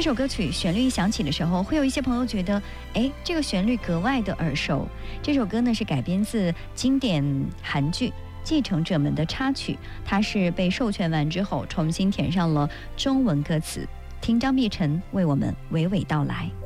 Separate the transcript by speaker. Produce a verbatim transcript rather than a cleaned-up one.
Speaker 1: 首歌曲旋律一响起的时候，会有一些朋友觉得，哎，这个旋律格外的耳熟。这首歌呢是改编自经典韩剧《继承者们》的插曲，它是被授权完之后重新填上了中文歌词。听张碧晨为我们娓娓道来。